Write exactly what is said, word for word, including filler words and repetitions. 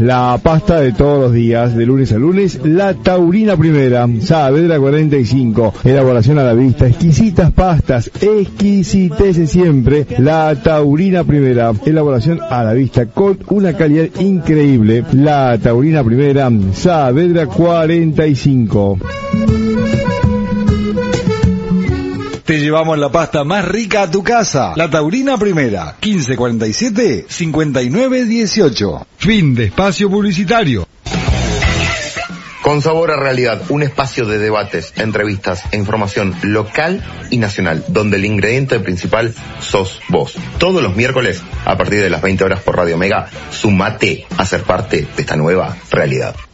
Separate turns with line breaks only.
La pasta de todos los días, de lunes a lunes, la Taurina Primera, Saavedra cuarenta y cinco, elaboración a la vista, exquisitas pastas, exquisiteces siempre, la Taurina Primera, elaboración a la vista con una calidad increíble, la Taurina Primera, Saavedra cuarenta y cinco.
Te llevamos la pasta más rica a tu casa. La Taurina Primera, quince cuarenta y siete, cincuenta y nueve dieciocho.
Fin de espacio publicitario.
Con Sabor a Realidad, un espacio de debates, entrevistas e información local y nacional, donde el ingrediente principal sos vos. Todos los miércoles, a partir de las veinte horas por Radio Mega, sumate a ser parte de esta nueva realidad.